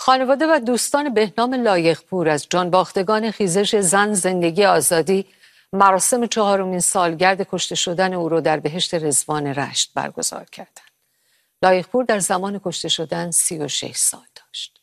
خانواده و دوستان بهنام لایقپور از جانباختگان خیزش زن زندگی آزادی مراسم 4مین سالگرد کشته شدن او را در بهشت رضوان رشت برگزار کردند. لایقپور در زمان کشته شدن 36 سال داشت.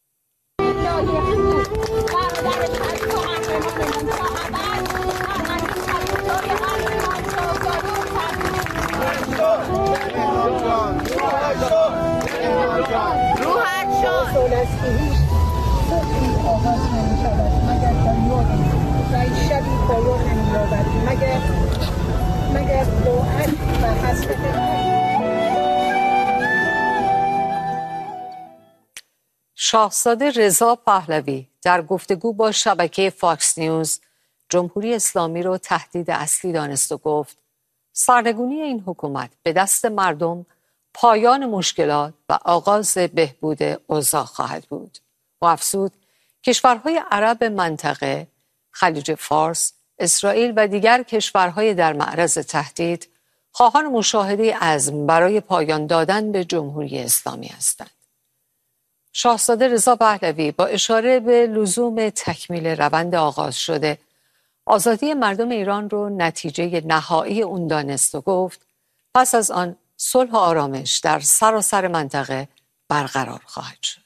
شاهزاده رضا پهلوی در گفتگو با شبکه فاکس نیوز جمهوری اسلامی را تهدید اصلی دانست و گفت سرنگونی این حکومت به دست مردم پایان مشکلات و آغاز بهبود اوضاع خواهد بود. و افزود کشورهای عرب منطقه، خلیج فارس، اسرائیل و دیگر کشورهای در معرض تهدید خواهان مشاهده عزم برای پایان دادن به جمهوری اسلامی هستند. شاهزاده رضا پهلوی با اشاره به لزوم تکمیل روند آغاز شده آزادی مردم ایران رو نتیجه نهایی اون دانست و گفت پس از آن صلح و آرامش در سراسر منطقه برقرار خواهد شد.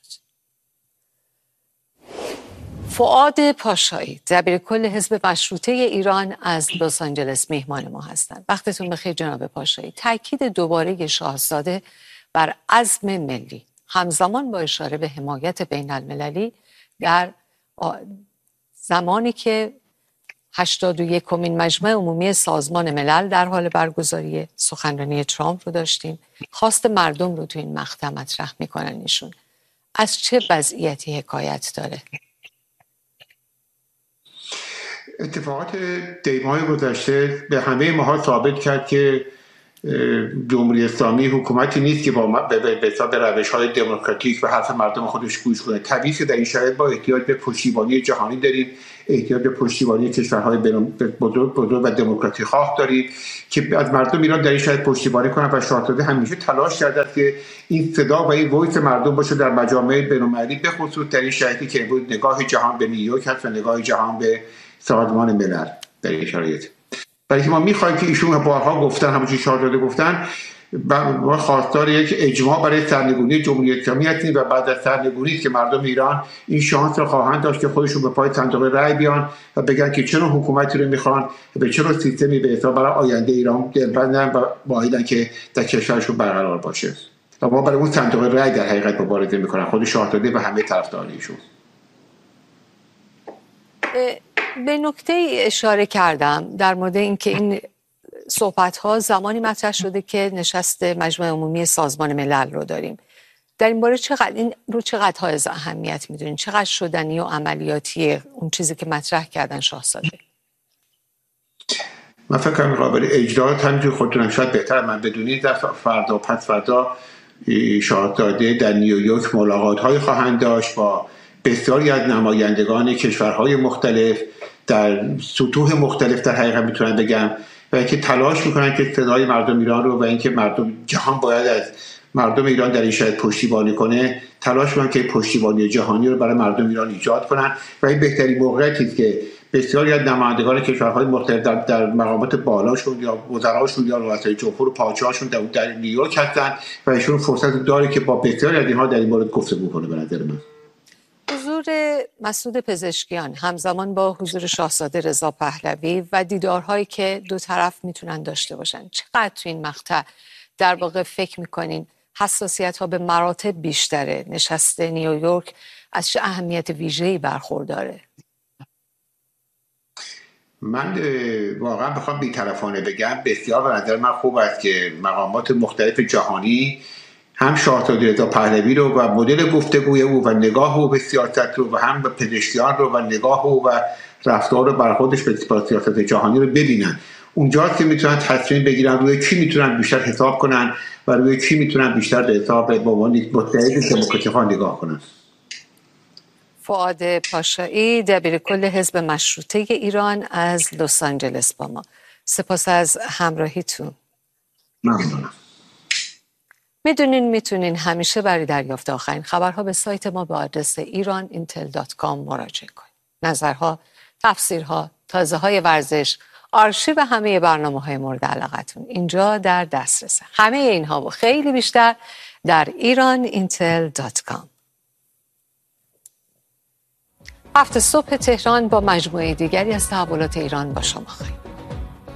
فؤاد پاشایی دبیرکل حزب مشروطه ایران از لس آنجلس میهمان ما هستند. وقتتون بخیر جناب پاشایی. تاکید دوباره شاهزاده بر عزم ملی همزمان با اشاره به حمایت بین المللی در زمانی که 81مین مجمع عمومی سازمان ملل در حال برگزاری سخنرانی ترامپ رو داشتیم. خواست مردم رو تو این مقطع مطرح میکنن. ایشون از چه وضعیتی حکایت داره؟ اتفاقات دیماه گذشته به همه ماها ثابت کرد که جمهوری اسلامی حکومتی نیست که به روش‌های دموکراتیک و حرف مردم خودش گوش کنه. طبیعی که در این شرایط با احتیاج به پشتیبانی جهانی داریم، احتیاج به پشتیبانی کشورهای بزرگ و دموکراتی خواه داریم که از مردم ایران در این شرایط پشتیبانی کنند و شاهزاده همیشه تلاش کرده که این صدا و این وایس مردم باشه در مجامع بین‌المللی، به خصوص در این شرایطی که بود نگاه جهان به نیویورک هست و نگاه جهان به سازمان ملل در این شرایط. برای که ما می‌خوایم که ایشون بارها گفتن، همونجوری شاهزاده گفتن، ما خواستار یک اجماع برای سرنگونی جمهوری اسلامی هستیم و بعد از سرنگونی که مردم ایران این شانس رو خواهند داشت که خودشون به پای صندوق رای بیان و بگن که چه نوع حکومتی رو میخوان و به چه نوع سیستمی به حساب برای آینده ایران دلبندن و باید که در کشورشون برقرار باشه. و ما برای اون صندوق رای در حقیقت مبارزه میکنن، خود شاهزاده و همه طرفدارانشون. به نکته اشاره کردم در مورد اینکه این صحبت‌ها زمانی مطرح شده که نشست مجمع عمومی سازمان ملل رو داریم. در این باره چقدر حائز اهمیت می‌دونین؟ چقدر شدنی و عملیاتیه اون چیزی که مطرح کردن شاهزاده؟ من فکر کنم قابل اجرا همینجور خودتونم شاید بهتر من بدونید. در فردا و پس فردا شاهزاده در نیویورک ملاقات‌های خواهند داشت با بسیاری از نمایندگان کشورهای مختلف در سطوح مختلف در حقیقت میتونن بگم و اینکه تلاش میکنن که صدای مردم ایران رو و اینکه مردم جهان باید از مردم ایران در این شرایط پشتیبانی کنه، تلاش میکنن که پشتیبانی جهانی رو برای مردم ایران ایجاد کنن و این بهترین موقعیتی است که بسیاری از نمایندگان کشورهای مختلف در مقامات بالاشون یا وزراشون یا رؤسای جمهور و پادشاهاشون در نیویورک هستن و ایشون فرصت داره که با بسیاری از اینها در این مورد گفتگو کنه. به نظر من حضور مسعود پزشکیان همزمان با حضور شاهزاده رضا پهلوی و دیدارهایی که دو طرف میتونن داشته باشن، چقدر تو این مقطع در واقع فکر میکنین حساسیت ها به مراتب بیشتره؟ نشست نیویورک از چه اهمیت ویژه‌ای برخورداره؟ من واقعا بخوام بی‌طرفانه بگم بسیار به نظر من خوب است که مقامات مختلف جهانی هم شاهزاده رضا پهلوی رو و مدل گفتگوی او و نگاه او به سیاست رو و هم به پزشکیان رو و نگاه او و رفتار و برخوردش به سیاست جهانی رو ببینن. اونجاست که میتونن تصمیم بگیرن روی کی میتونن بیشتر حساب کنن و روی کی میتونن بیشتر به حساب به عنوان یک متحد دموکراتیک نگاه کنن. فؤاد پاشایی دبیرکل حزب مشروطه ایران از لس آنجلس با ما. سپاس از همراهیتون. ممنونم. میدونین میتونین همیشه برای دریافت آخرین خبرها به سایت ما به آدرس iranintel.com مراجعه کنید. نظرها، تفسیرها، تازه‌های ورزش، آرشیو همه برنامه‌های مورد علاقتون اینجا در دسترسه. همه اینها و خیلی بیشتر در iranintel.com. هفت صبح تهران با مجموعه دیگری از تحولات ایران با شما خواهیم.